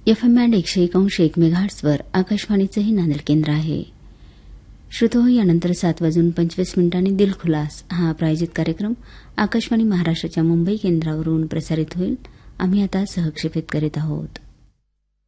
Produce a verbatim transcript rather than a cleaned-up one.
F M band एकशे एक अंश एक मेगाहर्ट्झवर आकाशवाणीचंही नांदेड केंद्र आहे. श्रोतो, यानंतर सात वाजून पंचवीस मिनिटांनी दिलखुलास हा प्रायोजित कार्यक्रम आकाशवाणी महाराष्ट्राच्या मुंबई केंद्रावरून प्रसारित होईल. आम्ही आता सहक्षेपित करीत आहोत.